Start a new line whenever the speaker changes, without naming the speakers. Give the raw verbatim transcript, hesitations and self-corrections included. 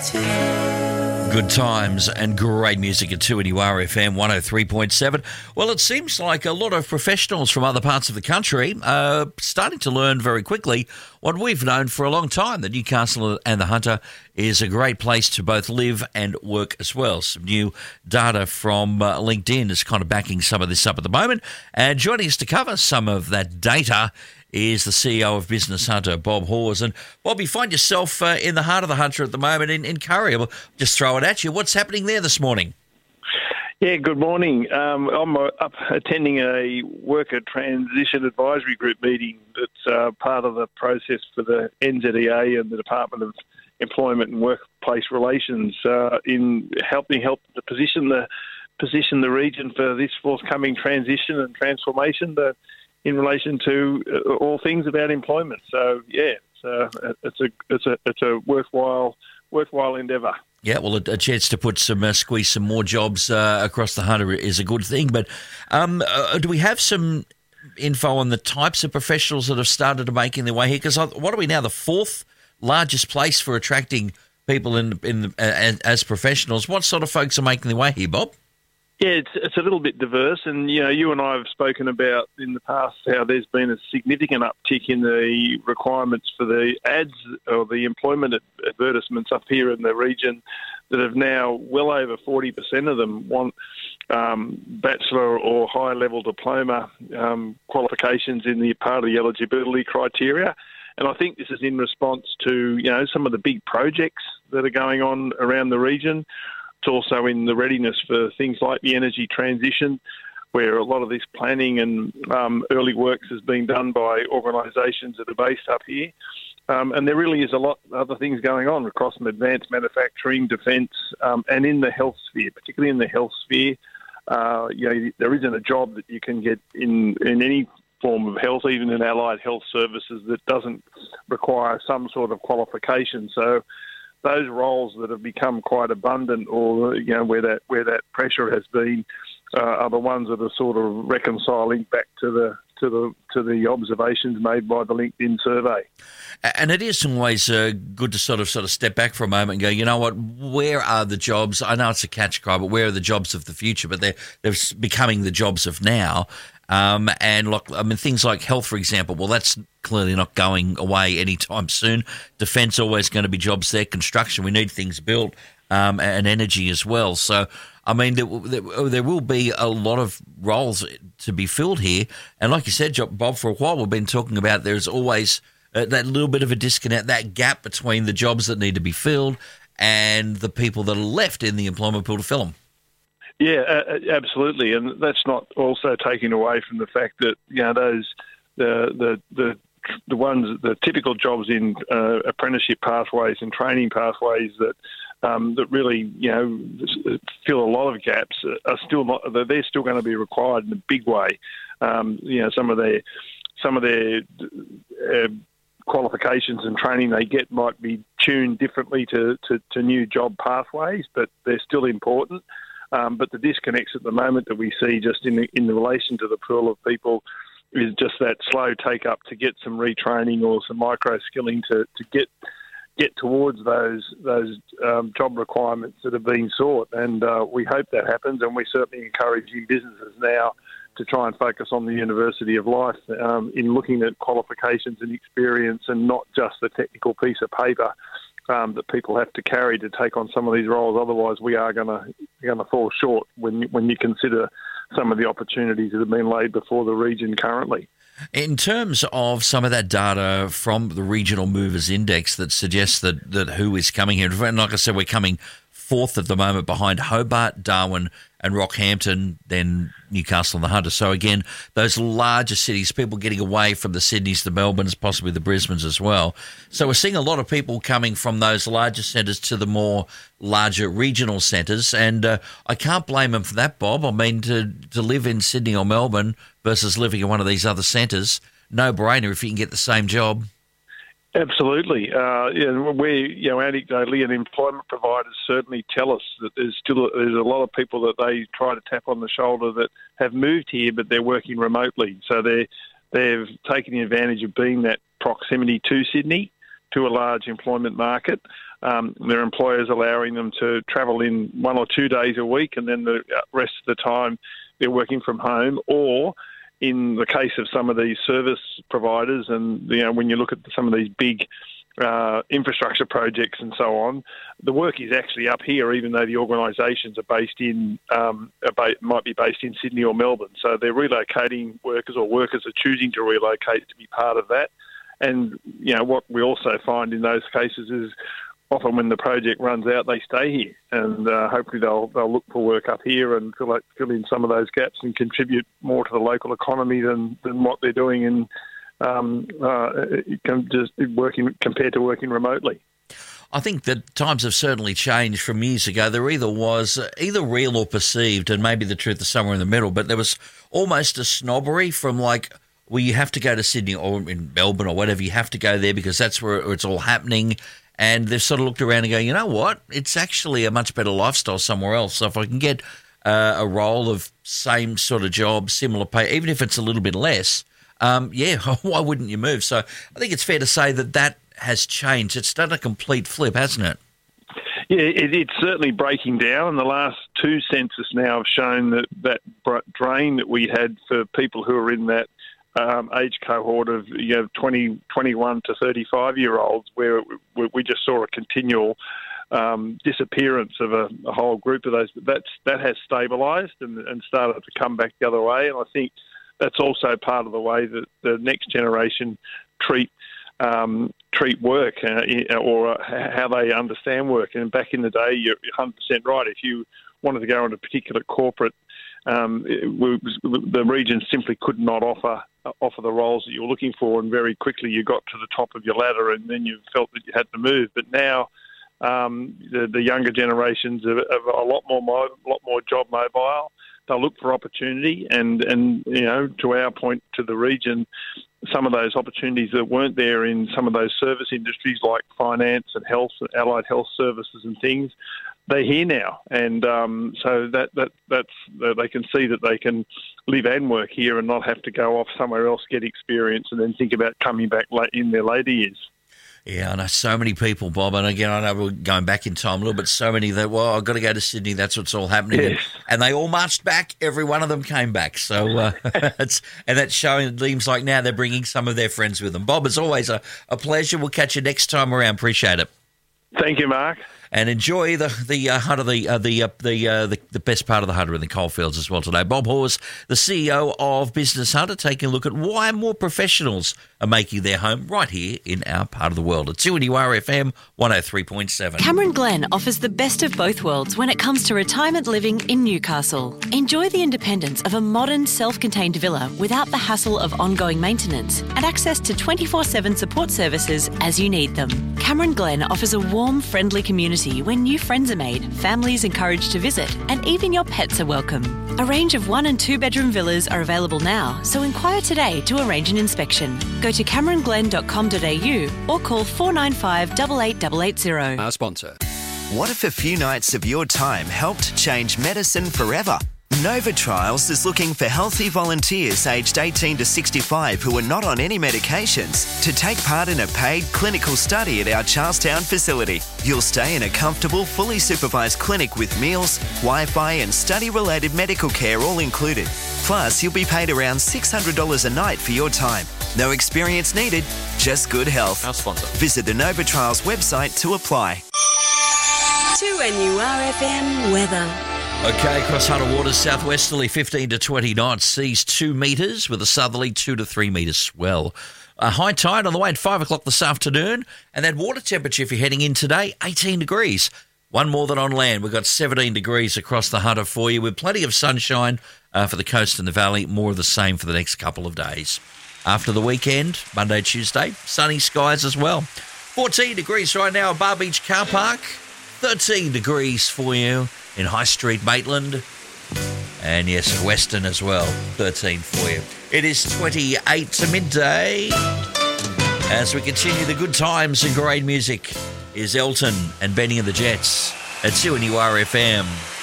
Good times and great music at two N U R F M one oh three point seven. Well, it seems like a lot of professionals from other parts of the country are starting to learn very quickly what we've known for a long time, that Newcastle and the Hunter is a great place to both live and work as well. Some new data from uh, LinkedIn is kind of backing some of this up at the moment. And joining us to cover some of that data is the C E O of Business Hunter, Bob Hawes. And Bob, you find yourself uh, in the heart of the Hunter at the moment in, in Curry. I'll just throw it at you. What's happening there this morning?
Yeah, good morning. Um, I'm uh, up attending a worker transition advisory group meeting that's uh, part of the process for the N Z E A and the Department of Employment and Workplace Relations uh, in helping help to position the position the region for this forthcoming transition and transformation to, in relation to uh, all things about employment. So yeah, it's a it's a it's a it's a worthwhile worthwhile endeavour.
Yeah, well, a, a chance to put some uh, squeeze some more jobs uh, across the Hunter is a good thing. But um, uh, do we have some info on the types of professionals that have started to making their way here? Because what are we now, the fourth largest place for attracting people in in uh, as, as professionals? What sort of folks are making their way here, Bob?
Yeah, it's it's a little bit diverse, and you know, you and I have spoken about in the past how there's been a significant uptick in the requirements for the ads or the employment advertisements up here in the region, that have now well over forty percent of them want um, bachelor or higher level diploma um, qualifications in the part of the eligibility criteria. And I think this is in response to, you know, some of the big projects that are going on around the region. It's also in the readiness for things like the energy transition, where a lot of this planning and um, early works is being done by organisations that are based up here. Um, and there really is a lot of other things going on across from advanced manufacturing, defence, um, and in the health sphere, particularly in the health sphere. Uh, you know, there isn't a job that you can get in, in any form of health, even in allied health services, that doesn't require some sort of qualification. So those roles that have become quite abundant, or you know, where that where that pressure has been, uh, are the ones that are sort of reconciling back to the to the to the observations made by the LinkedIn survey.
And it is always uh, good to sort of sort of step back for a moment and go, you know what, where are the jobs? I know it's a catch cry, but where are the jobs of the future? But they're they're becoming the jobs of now. Um, and look, I mean, things like health, for example, well, that's clearly not going away anytime soon. Defence, always going to be jobs there. Construction, we need things built, um, and energy as well. So, I mean, there, there, there will be a lot of roles to be filled here. And like you said, Bob, for a while we've been talking about there's always uh, that little bit of a disconnect, that gap between the jobs that need to be filled and the people that are left in the employment pool to fill them.
Yeah, uh, absolutely, and that's not also taking away from the fact that, you know, those the the the, the ones the typical jobs in uh, apprenticeship pathways and training pathways that um, that really, you know, fill a lot of gaps are still not. They're still going to be required in a big way. Um, you know, some of their some of their uh, qualifications and training they get might be tuned differently to, to, to new job pathways, but they're still important. Um, but the disconnects at the moment that we see just in the, in the relation to the pool of people is just that slow take up to get some retraining or some micro skilling to, to get get towards those those um, job requirements that are being sought. And uh, we hope that happens, and we're certainly encouraging businesses now to try and focus on the University of Life um, in looking at qualifications and experience, and not just the technical piece of paper Um, that people have to carry to take on some of these roles. Otherwise, we are going to going to fall short when when you consider some of the opportunities that have been laid before the region currently.
In terms of some of that data from the Regional Movers Index that suggests that, that who is coming here, and like I said, we're coming fourth at the moment behind Hobart, Darwin and Rockhampton, then Newcastle and the Hunter. So again, those larger cities, people getting away from the Sydneys, the Melbournes, possibly the Brisbanes as well. So we're seeing a lot of people coming from those larger centres to the more larger regional centres, and uh, I can't blame them for that, Bob. I mean, to, to live in Sydney or Melbourne versus living in one of these other centres, no-brainer if you can get the same job.
Absolutely. Uh, yeah, we, you know, anecdotally, and employment providers certainly tell us that there's still a, there's a lot of people that they try to tap on the shoulder that have moved here, but they're working remotely. So they they've taken the advantage of being that proximity to Sydney to a large employment market. Um, their employers allowing them to travel in one or two days a week, and then the rest of the time they're working from home. Or in the case of some of these service providers, and you know, when you look at some of these big uh, infrastructure projects and so on, the work is actually up here, even though the organisations are based in um, are ba- might be based in Sydney or Melbourne. So they're relocating workers, or workers are choosing to relocate to be part of that. And you know, what we also find in those cases is often when the project runs out, they stay here, and uh, hopefully they'll they'll look for work up here and fill, out, fill in some of those gaps and contribute more to the local economy than, than what they're doing in um, uh, just working compared to working remotely.
I think that times have certainly changed from years ago. There either was either real or perceived, and maybe the truth is somewhere in the middle, but there was almost a snobbery from like, well, you have to go to Sydney or in Melbourne or whatever, you have to go there because that's where it's all happening. And they've sort of looked around and go, you know what? It's actually a much better lifestyle somewhere else. So if I can get uh, a role of same sort of job, similar pay, even if it's a little bit less, um, yeah, why wouldn't you move? So I think it's fair to say that that has changed. It's done a complete flip, hasn't it?
Yeah, it, it's certainly breaking down. The last two census now have shown that that drain that we had for people who are in that Um, age cohort of you know twenty, twenty-one to thirty-five year olds, where we, we just saw a continual um, disappearance of a, a whole group of those. But that's that has stabilised and, and started to come back the other way. And I think that's also part of the way that the next generation treat um, treat work uh, or how they understand work. And back in the day, you're one hundred percent right. If you wanted to go into a particular corporate, um, it was, the region simply could not offer offer the roles that you were looking for, and very quickly you got to the top of your ladder and then you felt that you had to move. But now um, the, the younger generations are, are a lot more a lot more job mobile. They'll look for opportunity, and, and you know, to our point, to the region, some of those opportunities that weren't there in some of those service industries like finance and health, allied health services and things, they're here now, and um, so that that that's uh, they can see that they can live and work here and not have to go off somewhere else, get experience, and then think about coming back late in their later years.
Yeah, I know so many people, Bob, and again, I know we're going back in time a little bit, so many that, well, I've got to go to Sydney, that's what's all happening.
Yes.
And they all marched back, every one of them came back. So, uh, it's, and that's showing, it seems like now they're bringing some of their friends with them. Bob, it's always a, a pleasure. We'll catch you next time around. Appreciate it.
Thank you, Mark.
And enjoy the the uh, hunt of the uh, the, uh, the, uh, the the best part of the Hunter in the coalfields as well today. Bob Hawes, the C E O of Business Hunter, taking a look at why more professionals are making their home right here in our part of the world. At two N U R F M one oh three point seven.
Cameron Glen offers the best of both worlds when it comes to retirement living in Newcastle. Enjoy the independence of a modern, self-contained villa without the hassle of ongoing maintenance and access to twenty-four seven support services as you need them. Cameron Glen offers a warm, friendly community where new friends are made, families encouraged to visit, and even your pets are welcome. A range of one and two bedroom villas are available now, so inquire today to arrange an inspection. Go to cameron glen dot com dot a u or call four nine five, eight eight eight eight zero.
Our sponsor.
What if a few nights of your time helped change medicine forever? Nova Trials is looking for healthy volunteers aged eighteen to sixty-five who are not on any medications to take part in a paid clinical study at our Charlestown facility. You'll stay in a comfortable, fully supervised clinic with meals, Wi-Fi and study-related medical care all included. Plus, you'll be paid around six hundred dollars a night for your time. No experience needed, just good health.
Our sponsor.
Visit the Nova Trials website to apply.
two N U R F M weather.
Okay, across Hunter Waters, southwesterly fifteen to twenty knots, seas two metres with a southerly two to three metres swell. A high tide on the way at five o'clock this afternoon, and that water temperature if you're heading in today, eighteen degrees. One more than on land. We've got seventeen degrees across the Hunter for you with plenty of sunshine uh, for the coast and the valley. More of the same for the next couple of days. After the weekend, Monday, Tuesday, sunny skies as well. fourteen degrees right now at Bar Beach Car Park. thirteen degrees for you in High Street, Maitland. And yes, at Western as well, thirteen for you. It is twenty-eight to midday. As we continue the good times and great music is Elton and Benny and the Jets at two N U R F M.